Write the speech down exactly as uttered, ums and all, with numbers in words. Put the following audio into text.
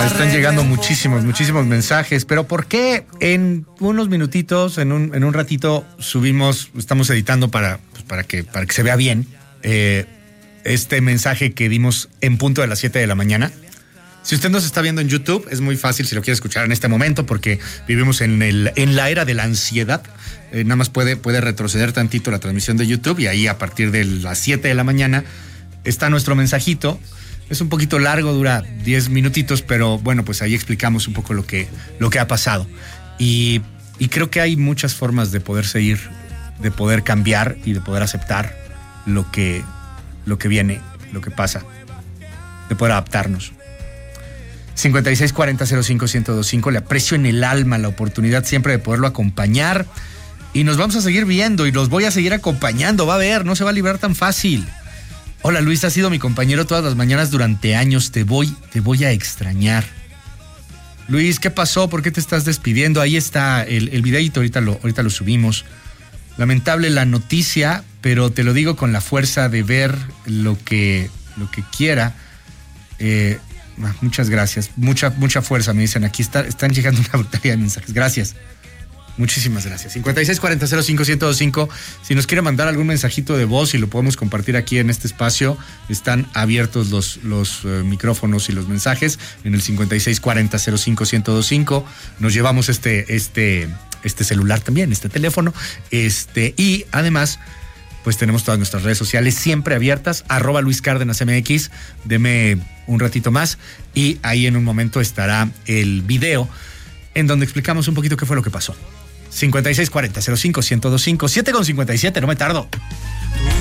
Están llegando muchísimos, muchísimos mensajes, pero ¿por qué en unos minutitos, en un, en un ratito subimos, estamos editando para, pues para, que, para que se vea bien eh, este mensaje que dimos en punto de las siete de la mañana? Si usted nos está viendo en YouTube, es muy fácil si lo quiere escuchar en este momento porque vivimos en, el, en la era de la ansiedad. Eh, nada más puede, puede retroceder tantito la transmisión de YouTube y ahí a partir de las siete de la mañana está nuestro mensajito. Es un poquito largo, dura diez minutitos, pero bueno, pues ahí explicamos un poco lo que, lo que ha pasado. Y, y creo que hay muchas formas de poder seguir, de poder cambiar y de poder aceptar lo que, lo que viene, lo que pasa, de poder adaptarnos. cincuenta y seis cuarenta cero cinco ciento veinticinco, le aprecio en el alma la oportunidad siempre de poderlo acompañar y nos vamos a seguir viendo y los voy a seguir acompañando, va a ver, no se va a librar tan fácil. Hola Luis, has sido mi compañero todas las mañanas durante años, te voy, te voy a extrañar. Luis, ¿qué pasó? ¿Por qué te estás despidiendo? Ahí está el, el videito, ahorita lo, ahorita lo subimos. Lamentable la noticia, pero te lo digo con la fuerza de ver lo que, lo que quiera. Eh, muchas gracias, mucha, mucha fuerza, me dicen aquí, está, están llegando una brutalidad de mensajes, gracias. Muchísimas gracias. cincuenta y seis cuarenta cero cinco ciento veinticinco. Si nos quiere mandar algún mensajito de voz y lo podemos compartir aquí en este espacio, están abiertos los, los uh, micrófonos y los mensajes en el cincuenta y seis cuarenta cero cinco ciento veinticinco. Nos llevamos este, este, este celular también, este teléfono. Este, y además, pues tenemos todas nuestras redes sociales siempre abiertas. Arroba Luis Cárdenas M X. Deme un ratito más y ahí en un momento estará el video en donde explicamos un poquito qué fue lo que pasó. cincuenta y seis cuarenta cero cinco ciento veinticinco, siete con cincuenta y siete, no me tardo.